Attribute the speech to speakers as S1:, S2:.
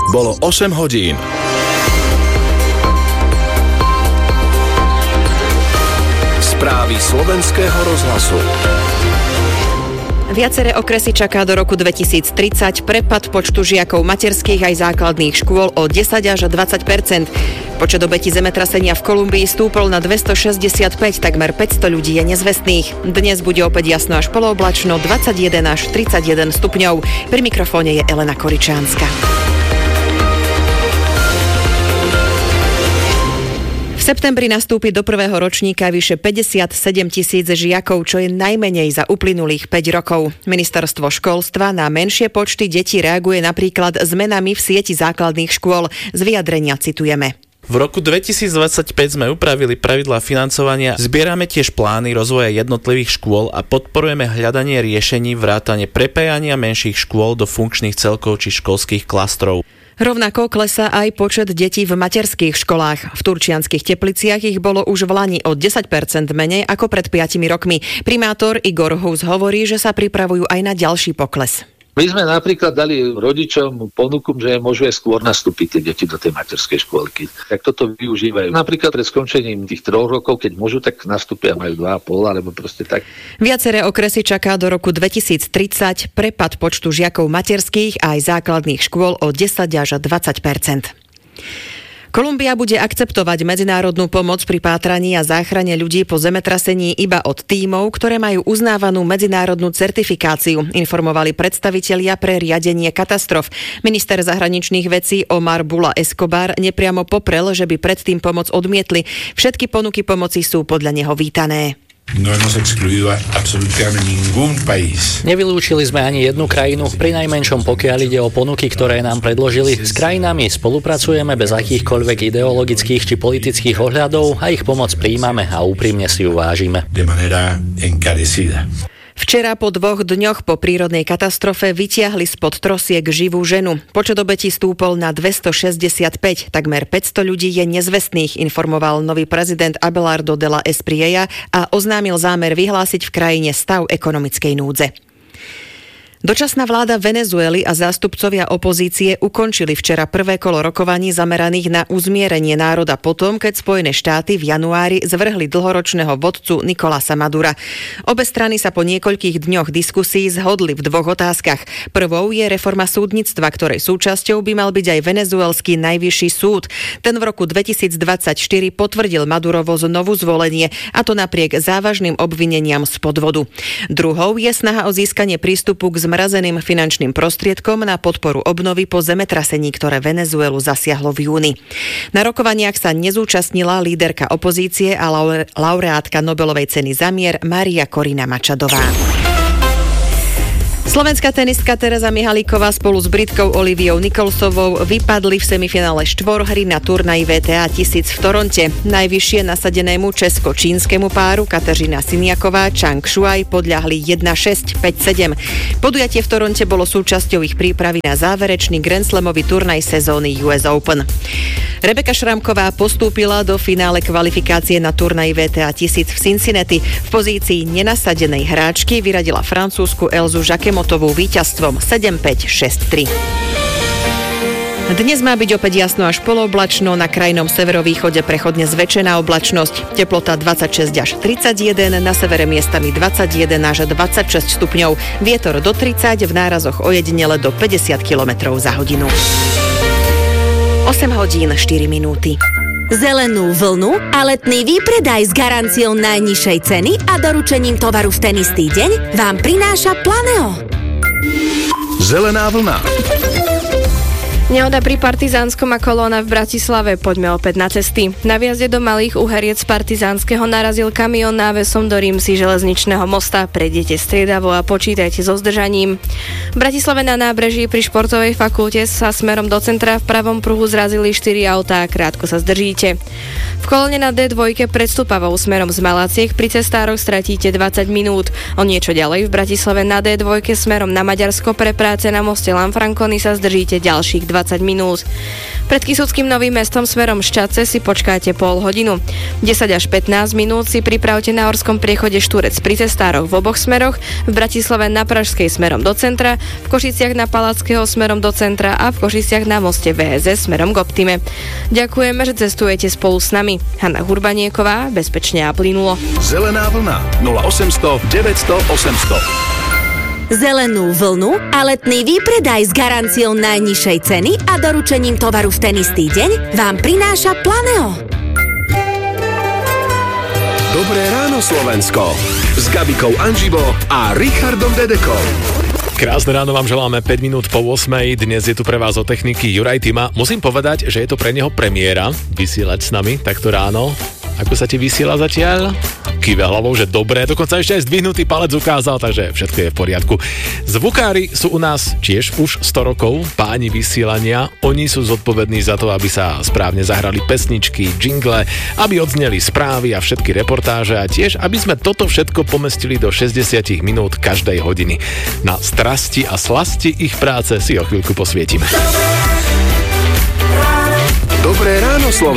S1: Bolo 8 hodín. Správy slovenského rozhlasu.
S2: Viaceré okresy čaká do roku 2030 prepad počtu žiakov materských aj základných škôl o 10 až 20%. Počet obetí zemetrasenia v Kolumbii stúpol na 265, takmer 500 ľudí je nezvestných. Dnes bude opäť jasno až polooblačno, 21 až 31 stupňov. Pri mikrofóne je Elena Koričánska. V septembri nastúpi do prvého ročníka vyše 57 000 žiakov, čo je najmenej za uplynulých 5 rokov. Ministerstvo školstva na menšie počty detí reaguje napríklad zmenami v sieti základných škôl. Z vyjadrenia citujeme.
S3: V roku 2025 sme upravili pravidlá financovania, zbierame tiež plány rozvoja jednotlivých škôl a podporujeme hľadanie riešení vrátane prepájania menších škôl do funkčných celkov či školských klastrov.
S2: Rovnako klesá aj počet detí v materských školách. V Turčianskych Tepliciach ich bolo už v lani o 10% menej ako pred 5 rokmi. Primátor Igor Hus hovorí, že sa pripravujú aj na ďalší pokles.
S4: My sme napríklad dali rodičom ponuku, že môžu aj skôr nastúpiť tie deti do tej materskej škôlky. Tak toto využívajú. Napríklad pred skončením tých 3 rokov, keď môžu, tak nastúpia, majú 2,5 alebo proste tak.
S2: Viaceré okresy čaká do roku 2030 prepad počtu žiakov materských a aj základných škôl o 10 až 20%. Kolumbia bude akceptovať medzinárodnú pomoc pri pátraní a záchrane ľudí po zemetrasení iba od tímov, ktoré majú uznávanú medzinárodnú certifikáciu, informovali predstavitelia pre riadenie katastrof. Minister zahraničných vecí Omar Bula Escobar nepriamo poprel, že by predtým pomoc odmietli. Všetky ponuky pomoci sú podľa neho vítané.
S5: No hemos excluido absolutamente ningún país.
S6: Nevylúčili sme ani jednu krajinu, prinajmenšom pokiaľ ide o ponuky, ktoré nám predložili. S krajinami spolupracujeme bez akýchkoľvek ideologických či politických ohľadov a ich pomoc prijímame a úprimne si ju vážime.
S5: De manera encarecida.
S2: Včera po 2 dňoch po prírodnej katastrofe vytiahli spod trosiek živú ženu. Počet obetí stúpol na 265, takmer 500 ľudí je nezvestných, informoval nový prezident Abelardo de la Espriella a oznámil zámer vyhlásiť v krajine stav ekonomickej núdze. Dočasná vláda Venezuely a zástupcovia opozície ukončili včera prvé kolo rokovaní zameraných na uzmierenie národa potom, keď Spojené štáty v januári zvrhli dlhoročného vodcu Nicolasa Madura. Obe strany sa po niekoľkých dňoch diskusí zhodli v 2 otázkach. Prvou je reforma súdnictva, ktorej súčasťou by mal byť aj venezuelský najvyšší súd. Ten v roku 2024 potvrdil Madurovo znovu zvolenie, a to napriek závažným obvineniam z podvodu. Druhou je snaha o získanie prístupu k zmrazeným finančným prostriedkom na podporu obnovy po zemetrasení, ktoré Venezuelu zasiahlo v júni. Na rokovaniach sa nezúčastnila líderka opozície a laureátka Nobelovej ceny za mier Mária Corina Machadová. Slovenská tenistka Tereza Mihalíková spolu s Britkou Oliviou Nicholsovou vypadli v semifinále štvorhry na turnaji WTA 1000 v Toronte. Najvyššie nasadenému česko-čínskemu páru Kateřina Siniaková Chang Shuai podľahli 1-6, 5-7. Podujatie v Toronte bolo súčasťou ich prípravy na záverečný Grand Slamový turnaj sezóny US Open. Rebeka Šramková postúpila do finále kvalifikácie na turnaji WTA 1000 v Cincinnati. V pozícii nenasadenej hráčky vyradila francúzsku Elzu Jacquemotovú víťazstvom 7-5, 6-3. Dnes má byť opäť jasno až polooblačno, na krajnom severovýchode prechodne zväčšená oblačnosť. Teplota 26 až 31, na severe miestami 21 až 26 stupňov. Vietor do 30, v nárazoch ojedinele do 50 km za hodinu. 8 hodín 4 minúty.
S7: Zelenú vlnu a letný výpredaj s garanciou najnižšej ceny a doručením tovaru v ten istý deň vám prináša Planeo.
S1: Zelená vlna.
S8: Nehoda pri Partizánskom a kolóna v Bratislave. Poďme opäť na cesty. Na viazde do Malých Uhariec Partizánskeho narazil kamión návesom do Rímsy železničného mosta. Prejdete striedavo a počítajte so zdržaním. V Bratislave na nábreží pri športovej fakulte sa smerom do centra v pravom pruhu zrazili 4 autá. Krátko sa zdržíte. V kolóne na D2 pred Stupavou smerom z Malaciek pri cestároch stratíte 20 minút. O niečo ďalej v Bratislave na D2 smerom na Maďarsko pre práce na moste Lanfranconi sa zdržíte ďalších 20 20 minút. Pred Kysuckým Novým Mestom smerom Šťace si počkáte pol hodinu. 10 až 15 minút si pripravte na Horskom priechode Štúrec pri cestároch v oboch smeroch, v Bratislave na Pražskej smerom do centra, v Košiciach na Palackého smerom do centra a v Košiciach na moste VSS smerom k Optime. Ďakujeme, že cestujete spolu s nami. Hanna Hurbanieková, bezpečne a plynulo.
S1: Zelená vlna 0800 900 800.
S7: Zelenú vlnu a letný výpredaj s garanciou najnižšej ceny a doručením tovaru v ten istý deň vám prináša Planeo.
S1: Dobré ráno, Slovensko. S Gabikou Anžibo a Richardom Dedekom.
S9: Krásne ráno vám želáme 5 minút po 8. Dnes je tu pre vás o techniky Juraj Tima. Musím povedať, že je to pre neho premiéra vysielať s nami takto ráno. Ako sa ti vysiela zatiaľ? Kýve hlavou, že dobre, dokonca ešte aj zdvihnutý palec ukázal, takže všetko je v poriadku. Zvukári sú u nás tiež už 100 rokov, páni vysielania. Oni sú zodpovední za to, aby sa správne zahrali pesničky, jingle, aby odzneli správy a všetky reportáže a tiež, aby sme toto všetko pomestili do 60 minút každej hodiny. Na strasti a slasti ich práce si o chvíľku posvietime.
S1: Dobré ráno, Slovensko.